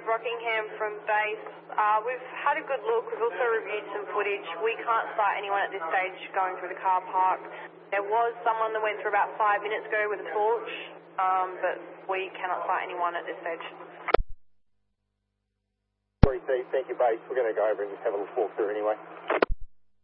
Rockingham from base. We've had a good look. We've also reviewed some footage. We can't sight anyone at this stage going through the car park. There was someone that went through about 5 minutes ago with a torch, but we cannot sight anyone at this stage. Thank you, base. We're going to go over and just have a look walk through anyway.